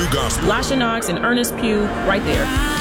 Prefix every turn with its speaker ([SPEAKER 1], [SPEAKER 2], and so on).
[SPEAKER 1] Gospel.
[SPEAKER 2] Lasha Knox and Ernest Pugh, right there.